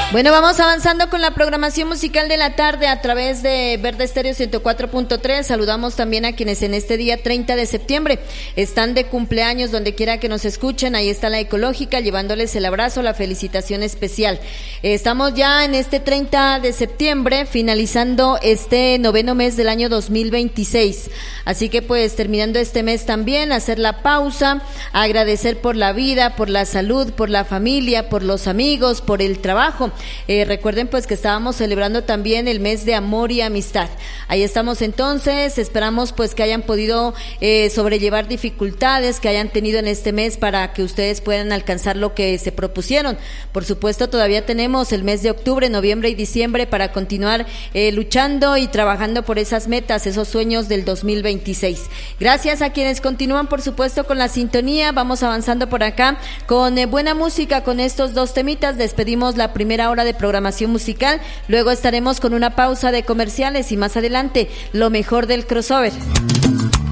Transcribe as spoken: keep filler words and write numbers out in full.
Bueno, vamos avanzando con la programación musical de la tarde a través de Verde Estéreo ciento cuatro punto tres. Saludamos también a quienes en este día treinta de septiembre están de cumpleaños, donde quiera que nos escuchen. Ahí está la Ecológica llevándoles el abrazo, la felicitación especial. Estamos ya en este treinta de septiembre, finalizando este noveno mes del año dos mil veintiséis. Así que pues terminando este mes también, hacer la pausa, agradecer por la vida, por la salud, por la familia, por los amigos, por el trabajo. Eh, recuerden pues que estábamos celebrando también el mes de amor y amistad. Ahí estamos entonces, esperamos pues que hayan podido eh, sobrellevar dificultades que hayan tenido en este mes para que ustedes puedan alcanzar lo que se propusieron. Por supuesto, todavía tenemos el mes de octubre, noviembre y diciembre para continuar eh, luchando y trabajando por esas metas, esos sueños del dos mil veintiséis. Gracias a quienes continúan, por supuesto, con la sintonía. Vamos avanzando por acá con eh, buena música, con estos dos temitas. Despedimos la primera hora de programación musical, luego estaremos con una pausa de comerciales y más adelante lo mejor del crossover.